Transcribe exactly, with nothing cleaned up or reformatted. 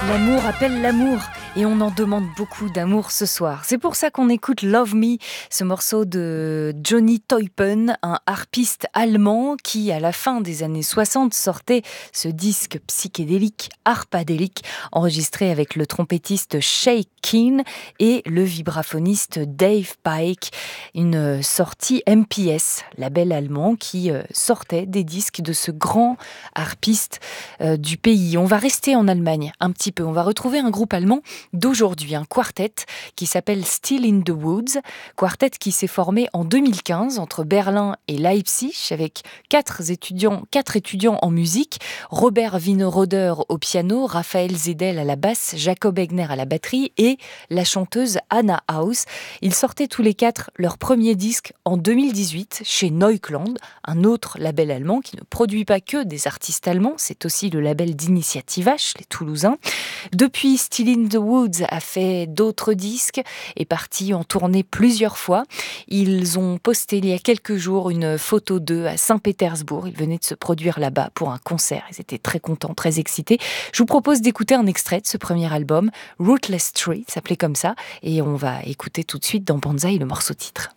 L'amour appelle l'amour et on en demande beaucoup d'amour ce soir. C'est pour ça qu'on écoute Love Me, ce morceau de Johnny Teupen, un harpiste allemand qui, à la fin des années soixante, sortait ce disque psychédélique, harpadélique, enregistré avec le trompettiste Shay Keane et le vibraphoniste Dave Pike. Une sortie M P S, label allemand qui sortait des disques de ce grand harpiste euh, du pays. On va rester en Allemagne un petit peu. On va retrouver un groupe allemand d'aujourd'hui, un quartet qui s'appelle Still in the Woods, quartet qui s'est formé en deux mille quinze entre Berlin et Leipzig avec quatre étudiants, quatre étudiants en musique, Robert Wienerroder au piano, Raphaël Zedel à la basse, Jacob Egner à la batterie et la chanteuse Anna Haus. Ils sortaient tous les quatre leur premier disque en deux mille dix-huit chez Neukland, un autre label allemand qui ne produit pas que des artistes allemands, c'est aussi le label d'Initiative H, les Toulousains. Depuis, Still in the Woods a fait d'autres disques, est parti en tournée plusieurs fois. Ils ont posté il y a quelques jours une photo d'eux à Saint-Pétersbourg. Ils venaient de se produire là-bas pour un concert. Ils étaient très contents, très excités. Je vous propose d'écouter un extrait de ce premier album, Rootless Tree, s'appelait comme ça, et on va écouter tout de suite dans Banzai le morceau titre.